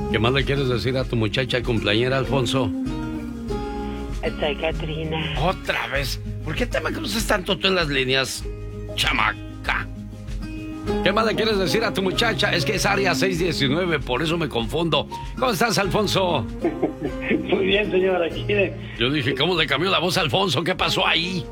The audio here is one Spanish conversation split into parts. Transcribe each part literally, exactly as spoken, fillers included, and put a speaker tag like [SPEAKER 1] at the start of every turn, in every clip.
[SPEAKER 1] ¿Qué más le quieres decir a tu muchacha cumpleañera, Alfonso?
[SPEAKER 2] Soy Catrina.
[SPEAKER 1] Otra vez. ¿Por qué te me cruzas tanto tú en las líneas, chamaca? ¿Qué más le quieres decir a tu muchacha? Es que es área seis diecinueve, por eso me confundo. ¿Cómo estás, Alfonso?
[SPEAKER 3] Muy bien, señor, aquí.
[SPEAKER 1] Yo dije, ¿cómo le cambió la voz a Alfonso? ¿Qué pasó ahí?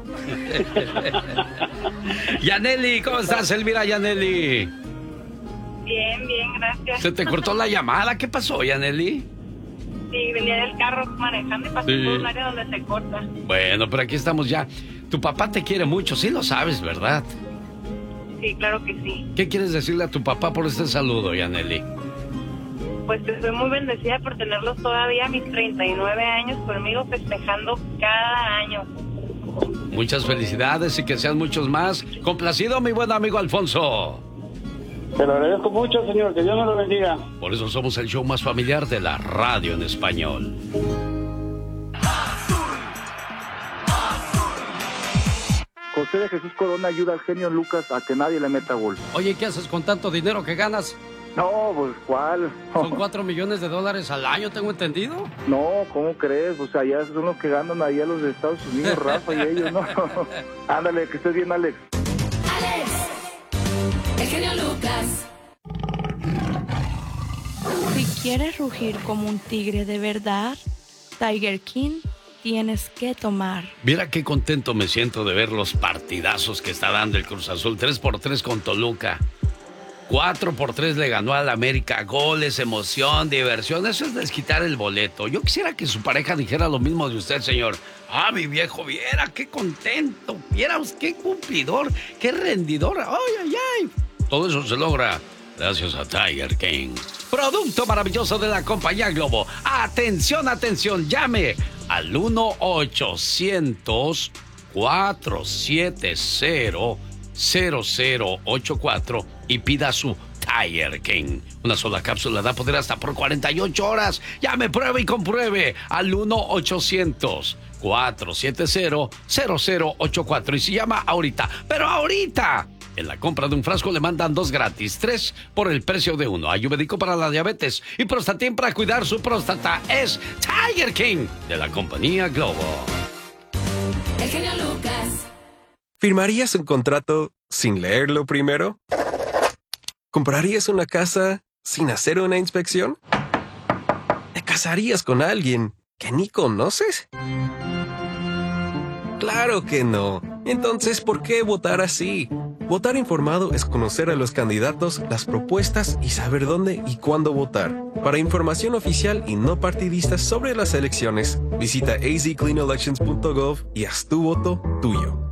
[SPEAKER 1] Yaneli, ¿cómo estás, Elvira Yaneli?
[SPEAKER 4] Bien, bien, gracias.
[SPEAKER 1] ¿Se te cortó la llamada? ¿Qué pasó, Yaneli?
[SPEAKER 4] Sí, venía del carro manejando y pasé
[SPEAKER 1] Sí.
[SPEAKER 4] por un área donde se corta.
[SPEAKER 1] Bueno, pero aquí estamos ya. Tu papá te quiere mucho, sí lo sabes, ¿verdad?
[SPEAKER 4] Sí, claro que sí.
[SPEAKER 1] ¿Qué quieres decirle a tu papá por este saludo, Yaneli?
[SPEAKER 4] Pues estoy muy bendecida por tenerlos todavía a mis treinta y nueve años conmigo festejando cada año.
[SPEAKER 1] Muchas felicidades y que sean muchos más. Complacido, mi buen amigo Alfonso.
[SPEAKER 3] Te lo agradezco mucho, señor. Que Dios me lo bendiga.
[SPEAKER 1] Por eso somos el show más familiar de la radio en español.
[SPEAKER 5] José de Jesús Corona ayuda al genio Lucas a que nadie le meta gol.
[SPEAKER 1] Oye, ¿qué haces con tanto dinero que ganas?
[SPEAKER 5] No, pues, ¿cuál?
[SPEAKER 1] Son cuatro millones de dólares al año, ¿tengo entendido?
[SPEAKER 5] No, ¿cómo crees? O sea, ya son los que ganan allá los de Estados Unidos, Rafa y ellos, ¿no? Ándale, que estés bien, Alex.
[SPEAKER 6] Alex, el genio Lucas.
[SPEAKER 7] Si quieres rugir como un tigre de verdad, Tiger King tienes que tomar.
[SPEAKER 1] Mira qué contento me siento de ver los partidazos que está dando el Cruz Azul. tres por tres con Toluca. cuatro por tres le ganó al América. Goles, emoción, diversión. Eso es desquitar el boleto. Yo quisiera que su pareja dijera lo mismo de usted, señor. Ah, mi viejo, viera qué contento. Viera qué cumplidor, qué rendidor. Ay, ay, ay. Todo eso se logra gracias a Tiger King. Producto maravilloso de la compañía Globo. Atención, atención. Llame al uno ochocientos, cuatro siete cero, cero cero ocho cuatro y pida su Tiger King. Una sola cápsula da poder hasta por cuarenta y ocho horas. Llame, pruebe y compruebe al uno ochocientos, cuatro siete cero, cero cero ocho cuatro. Y si llama ahorita, pero ahorita, en la compra de un frasco le mandan dos gratis, tres por el precio de uno. Ayurvédico para la diabetes y Prostatin para cuidar su próstata. Es Tiger King de la compañía Globo.
[SPEAKER 6] El genio Lucas.
[SPEAKER 8] ¿Firmarías un contrato sin leerlo primero? ¿Comprarías una casa sin hacer una inspección? ¿Te casarías con alguien que ni conoces? Claro que no. Entonces, ¿por qué votar así? Votar informado es conocer a los candidatos, las propuestas y saber dónde y cuándo votar. Para información oficial y no partidista sobre las elecciones, visita a z clean elections punto gov y haz tu voto tuyo.